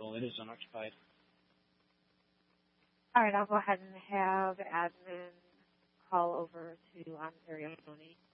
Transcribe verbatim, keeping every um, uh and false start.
vehicle. It is unoccupied. All right, I'll go ahead and have admin call over to Ontario County.